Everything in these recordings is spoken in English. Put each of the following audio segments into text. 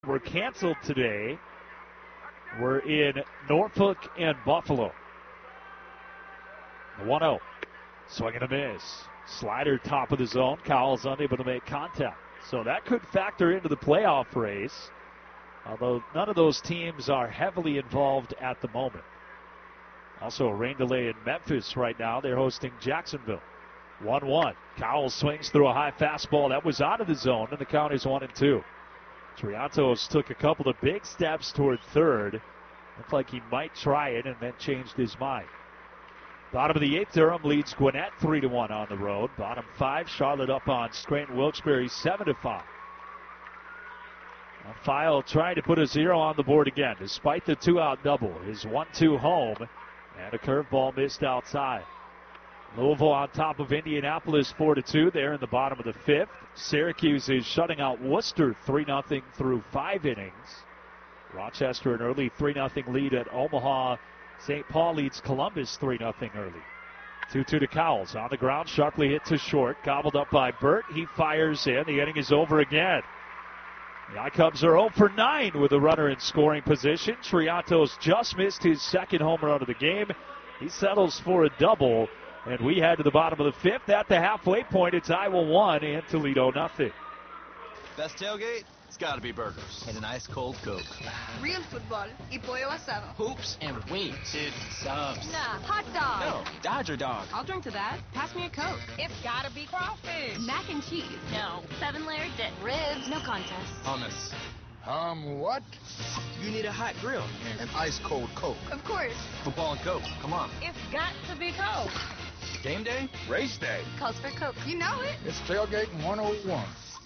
were canceled today were in Norfolk and Buffalo. The 1-0. Swing and a miss. Slider top of the zone. Cowles unable to make contact. So that could factor into the playoff race, although none of those teams are heavily involved at the moment. Also a rain delay in Memphis right now. They're hosting Jacksonville. 1-1. Cowles swings through a high fastball. That was out of the zone, and the count is 1-2. Triantos took a couple of big steps toward third. Looked like he might try it and then changed his mind. Bottom of the eighth, Durham leads Gwinnett 3-1 on the road. Bottom five, Charlotte up on Scranton Wilkes-Barre 7-5. File trying to put a 0 on the board again, despite the two-out double. His 1-2 home, and a curveball missed outside. Louisville on top of Indianapolis 4-2. There in the bottom of the fifth. Syracuse is shutting out Worcester 3-0 through 5 innings. Rochester an early 3-0 lead at Omaha. St. Paul leads Columbus 3-0 early. 2-2 to Cowles. On the ground, sharply hit to short. Gobbled up by Burt. He fires in. The inning is over again. The I-Cubs are 0 for 9 with a runner in scoring position. Triantos just missed his second home run of the game. He settles for a double. And we head to the bottom of the fifth. At the halfway point, it's Iowa 1 and Toledo 0. Best tailgate? It's got to be burgers. And an ice cold Coke. Real football y pollo asado. Hoops and wings. Dude, subs. Nah, hot dog. No, Dodger dog. I'll drink to that. Pass me a Coke. It's got to be crawfish. Mac and cheese. No. 7-layer dip. Ribs. No contest. Hummus. What? You need a hot grill. An ice cold Coke. Of course. Football and Coke. Come on. It's got to be Coke. Game day? Race day. Calls for Coke. You know it. It's Tailgating 101.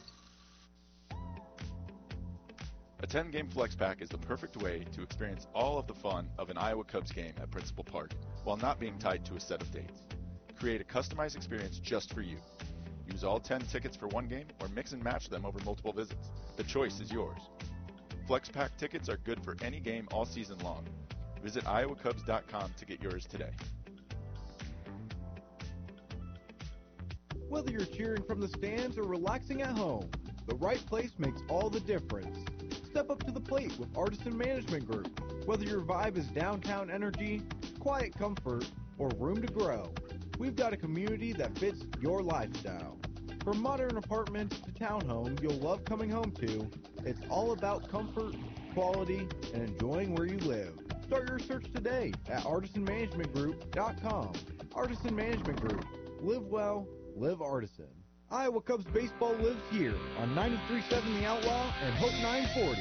A 10-game flex pack is the perfect way to experience all of the fun of an Iowa Cubs game at Principal Park while not being tied to a set of dates. Create a customized experience just for you. Use all 10 tickets for one game or mix and match them over multiple visits. The choice is yours. Flex pack tickets are good for any game all season long. Visit iowacubs.com to get yours today. Whether you're cheering from the stands or relaxing at home, the right place makes all the difference. Step up to the plate with Artisan Management Group. Whether your vibe is downtown energy, quiet comfort, or room to grow, we've got a community that fits your lifestyle. From modern apartments to townhomes you'll love coming home to, it's all about comfort, quality, and enjoying where you live. Start your search today at artisanmanagementgroup.com. Artisan Management Group. Live well, live Artisan. Iowa Cubs baseball lives here on 93.7 The Outlaw and Hope 940.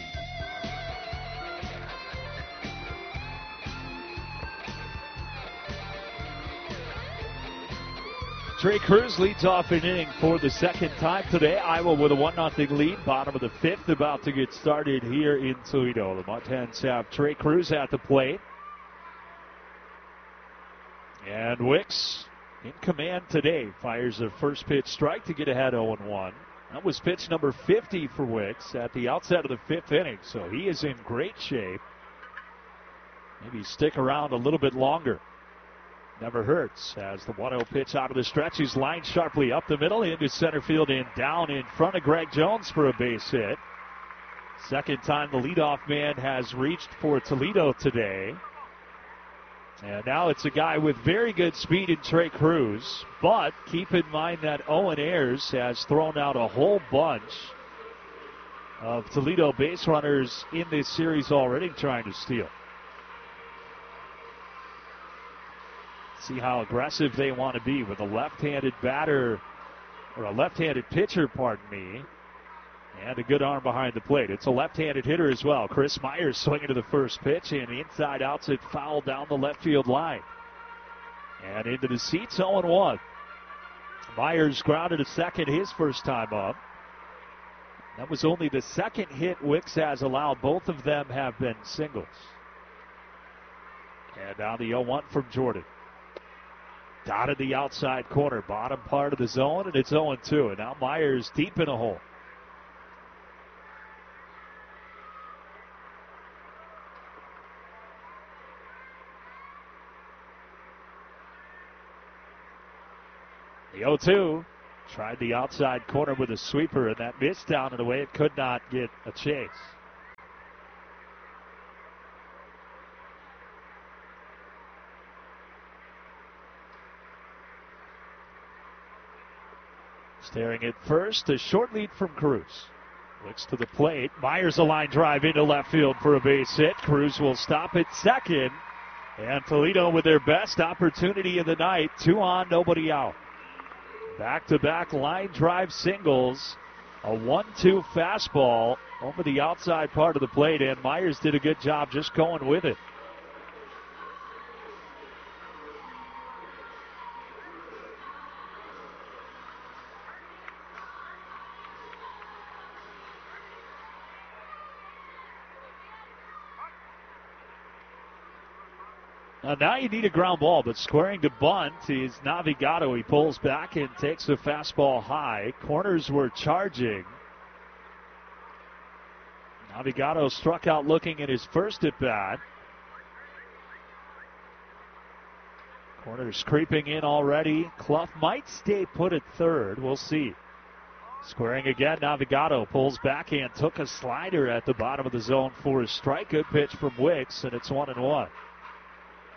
Trey Cruz leads off an inning for the second time today. Iowa with a 1-0 lead. Bottom of the fifth, about to get started here in Toledo. The Mud-Hens have Trey Cruz at the plate. And Wicks in command today. Fires a first pitch strike to get ahead 0-1. That was pitch number 50 for Wicks at the outset of the fifth inning. So he is in great shape. Maybe stick around a little bit longer. Never hurts as the 1-0 pitch out of the stretch. He's lined sharply up the middle into center field and down in front of Greg Jones for a base hit. Second time the leadoff man has reached for Toledo today. And now it's a guy with very good speed in Trey Cruz. But keep in mind that Owen Ayers has thrown out a whole bunch of Toledo base runners in this series already trying to steal. See how aggressive they want to be with a left-handed batter, or a left-handed pitcher, pardon me, and a good arm behind the plate. It's a left-handed hitter as well. Chris Myers swinging to the first pitch, and inside outs it foul down the left field line. And into the seats, 0-1. Myers grounded to second his first time up. That was only the second hit Wicks has allowed. Both of them have been singles. And now the 0-1 from Jordan. Dotted the outside corner, bottom part of the zone, and it's 0-2. And now Myers deep in a hole. The 0-2 tried the outside corner with a sweeper, and that missed down and away. It could not get a chase. Staring at first, a short lead from Cruz. Looks to the plate. Myers a line drive into left field for a base hit. Cruz will stop at second. And Toledo with their best opportunity of the night. 2 on, nobody out. Back-to-back line drive singles. A 1-2 fastball over the outside part of the plate. And Myers did a good job just going with it. Now you need a ground ball, but squaring to bunt is Navigado. He pulls back and takes the fastball high. Corners were charging. Navigado struck out looking at his first at bat. Corners creeping in already. Clough might stay put at third. We'll see. Squaring again, Navigado pulls back and took a slider at the bottom of the zone for a strike. Good pitch from Wicks, and it's 1-1.